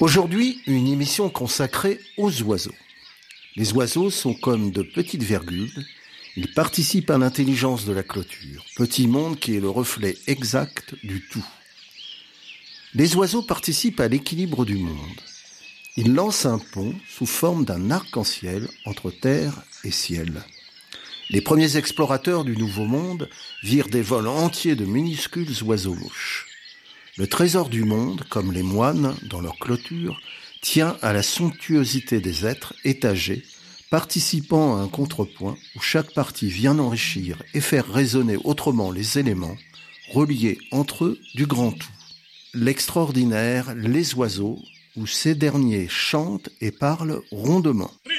Aujourd'hui, une émission consacrée aux oiseaux. Les oiseaux sont comme de petites virgules. Ils participent à l'intelligence de la clôture, petit monde qui est le reflet exact du tout. Les oiseaux participent à l'équilibre du monde. Ils lancent un pont sous forme d'un arc-en-ciel entre terre et ciel. Les premiers explorateurs du Nouveau Monde virent des vols entiers de minuscules oiseaux-mouches. Le trésor du monde, comme les moines dans leur clôture, tient à la somptuosité des êtres étagés, participant à un contrepoint où chaque partie vient enrichir et faire résonner autrement les éléments, reliés entre eux du grand tout. L'extraordinaire, les oiseaux, où ces derniers chantent et parlent rondement.